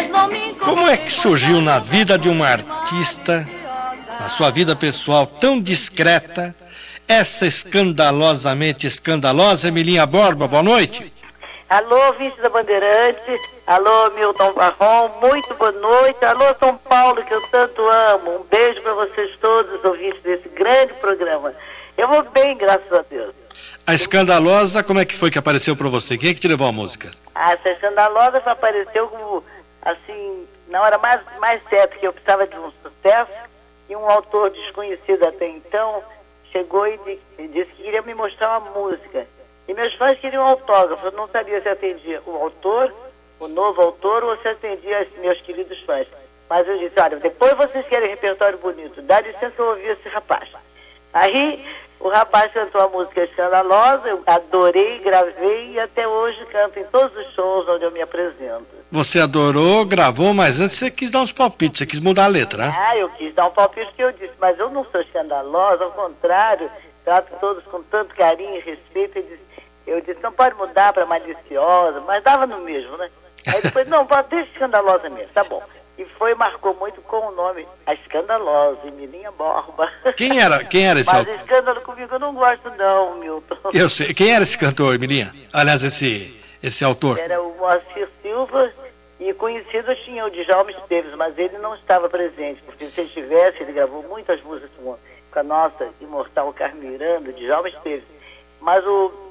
Como é que surgiu na vida de uma artista, na sua vida pessoal tão discreta, essa escandalosamente escandalosa Emilinha Borba? Boa noite. Alô, vice da Bandeirante. Alô, Milton Barron. Muito boa noite. Alô, São Paulo, que eu tanto amo. Um beijo para vocês todos, ouvintes desse grande programa. Eu vou bem, graças a Deus. A escandalosa, como é que foi que apareceu para você? Quem é que te levou a música? Essa escandalosa apareceu como, assim, na hora mais certa, que eu precisava de um sucesso, e um autor desconhecido até então chegou e disse que queria me mostrar uma música. E meus fãs queriam um autógrafo. Eu não sabia se atendia o autor, o novo autor, ou se atendia os meus queridos fãs. Mas eu disse, olha, depois vocês querem repertório bonito, dá licença, eu ouvi esse rapaz. Aí o rapaz cantou a música escandalosa, eu adorei, gravei e até hoje canto em todos os shows onde eu me apresento. Você adorou, gravou, mas antes você quis dar uns palpites, você quis mudar a letra, né? Ah, eu quis dar um palpite que eu disse, mas eu não sou escandalosa, ao contrário, trato todos com tanto carinho e respeito. Eu disse, não pode mudar para maliciosa, mas dava no mesmo, né? Aí depois, não, deixa escandalosa mesmo, tá bom. E marcou muito com o nome, a escandalosa, Emilinha Borba. Quem era esse Mas autor? escândalo comigo eu não gosto não, Milton. Eu sei. Quem era esse cantor, Emilinha? Aliás, esse autor. Era o Moacir Silva, e conhecido tinha o Djalma Esteves, mas ele não estava presente, porque se ele estivesse, ele gravou muitas músicas com a nossa imortal Carmen Miranda, Djalma Esteves. Mas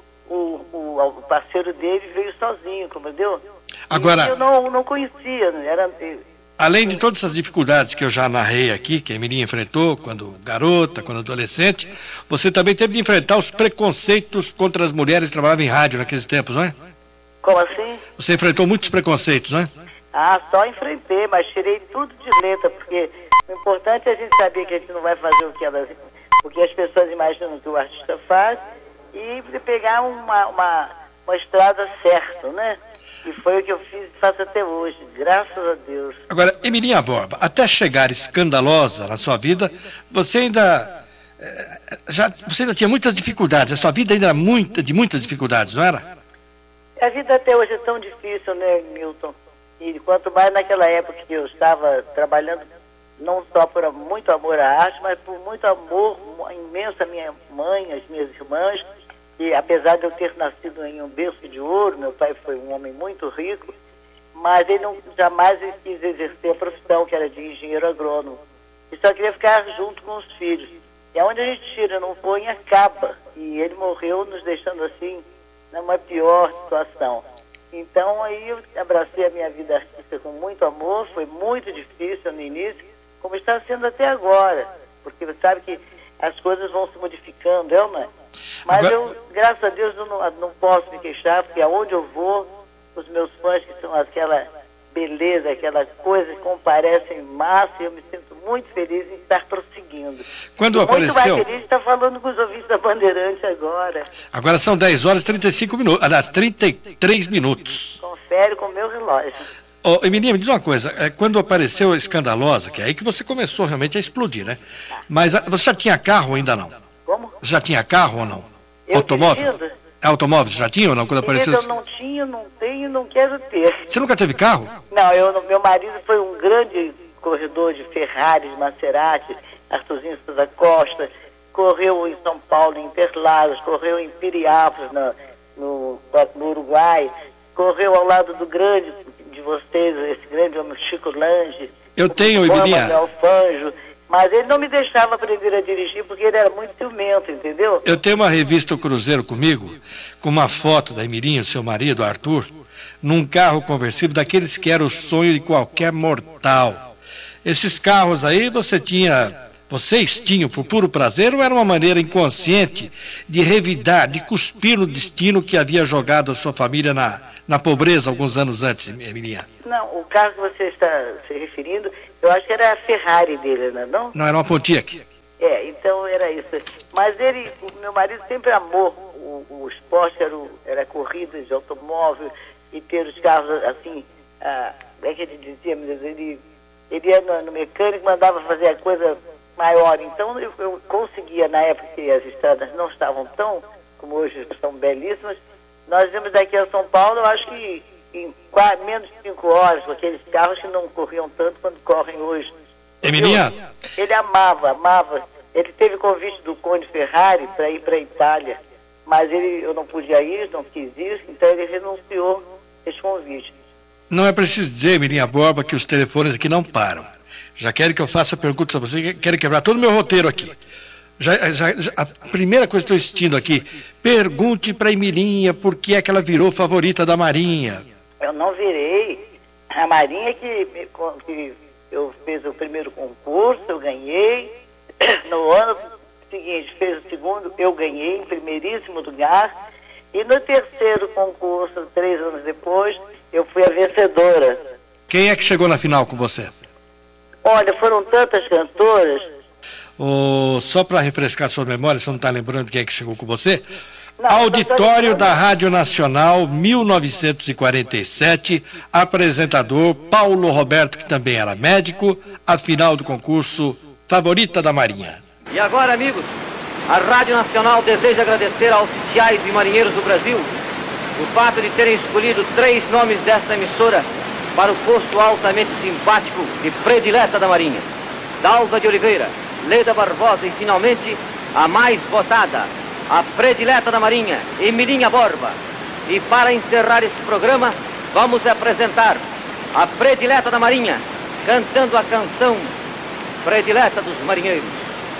o parceiro dele veio sozinho, compreendeu? Agora, e eu não conhecia, além de todas essas dificuldades que eu já narrei aqui, que a Emilinha enfrentou quando garota, quando adolescente, você também teve de enfrentar os preconceitos contra as mulheres que trabalhavam em rádio naqueles tempos, não é? Como assim? Você enfrentou muitos preconceitos, não é? Ah, só enfrentei, mas tirei tudo de letra, porque o importante é a gente saber que a gente não vai fazer o que as pessoas imaginam que o artista faz, e pegar uma estrada certa, né? E foi o que eu fiz e faço até hoje, graças a Deus. Agora, Emilinha Borba, até chegar escandalosa na sua vida, você ainda tinha muitas dificuldades, a sua vida ainda era de muitas dificuldades, não era? A vida até hoje é tão difícil, né, Milton? E quanto mais naquela época que eu estava trabalhando, não só por muito amor à arte, mas por muito amor imenso à minha mãe, às minhas irmãs. E apesar de eu ter nascido em um berço de ouro, meu pai foi um homem muito rico, mas ele jamais quis exercer a profissão, que era de engenheiro agrônomo. E só queria ficar junto com os filhos. E aonde a gente tira, não põe, acaba. E ele morreu nos deixando assim, numa pior situação. Então aí eu abracei a minha vida artística com muito amor, foi muito difícil no início, como está sendo até agora, porque você sabe que as coisas vão se modificando, não é? Mas eu, graças a Deus, eu não posso me queixar, porque aonde eu vou, os meus fãs, que são aquela beleza, aquela coisa que comparecem em massa, e eu me sinto muito feliz em estar prosseguindo. Quando muito apareceu... mais feliz de estar falando com os ouvintes da Bandeirante agora. Agora são 10 horas e 35 minutos, aliás, 33 minutos. Confere com o meu relógio. Emilinha, me diz uma coisa, quando apareceu a Escandalosa, que é aí que você começou realmente a explodir, né? Mas você já tinha carro ou ainda não? Como? Já tinha carro ou não? Eu automóvel? Dirigindo? Automóvel, já tinha ou não, quando apareceu? Eu não tinha, não tenho, não quero ter. Você nunca teve carro? Não, meu marido foi um grande corredor de Ferrari, de Maserati, Arthurzinho Souza Costa, correu em São Paulo, em Interlagos, correu em Piriápolis, no Uruguai, correu ao lado do grande de vocês, esse grande homem, Chico Lange. Eu tenho, Emilinha. Manuel Fanjo, mas ele não me deixava aprender a dirigir porque ele era muito ciumento, entendeu? Eu tenho uma revista O Cruzeiro comigo, com uma foto da Emilinha, seu marido, Arthur, num carro conversível daqueles que era o sonho de qualquer mortal. Esses carros aí vocês tinham por puro prazer ou era uma maneira inconsciente de revidar, de cuspir no destino que havia jogado a sua família na pobreza alguns anos antes, Emilinha? Não, o carro que você está se referindo, eu acho que era a Ferrari dele, não? Não, era uma Pontiac. Então era isso. Mas o meu marido sempre amou o esporte, era corrida de automóvel e ter os carros assim, como é que ele dizia, meu Deus, ele ia no mecânico, mandava fazer a coisa maior. Então eu conseguia, na época que as estradas não estavam tão, como hoje estão belíssimas, nós vimos daqui a São Paulo, eu acho que menos de 5 horas, com aqueles carros que não corriam tanto quanto correm hoje. Emilinha? Ele amava. Ele teve convite do Conde Ferrari para ir para a Itália, mas eu não podia ir, não quis ir, então ele renunciou esse convite. Não é preciso dizer, Emilinha Borba, que os telefones aqui não param. Já querem que eu faça perguntas a você, querem quebrar todo o meu roteiro aqui. A primeira coisa que estou assistindo aqui, pergunte para a Emilinha por que é que ela virou favorita da Marinha. Eu não virei. A Marinha que eu fiz o primeiro concurso, eu ganhei. No ano seguinte, fez o segundo, eu ganhei em primeiríssimo lugar. E no terceiro concurso, 3 anos depois, eu fui a vencedora. Quem é que chegou na final com você? Olha, foram tantas cantoras. Só para refrescar sua memória, você não está lembrando quem é que chegou com você? Não, Auditório da Rádio Nacional, 1947, apresentador Paulo Roberto, que também era médico, a final do concurso Favorita da Marinha. E agora, amigos, a Rádio Nacional deseja agradecer a oficiais e marinheiros do Brasil o fato de terem escolhido 3 nomes dessa emissora para o posto altamente simpático e predileta da Marinha. Dalva de Oliveira, Leda Barbosa e, finalmente, a mais votada, a predileta da Marinha, Emilinha Borba. E para encerrar este programa, vamos apresentar a predileta da Marinha, cantando a canção predileta dos marinheiros.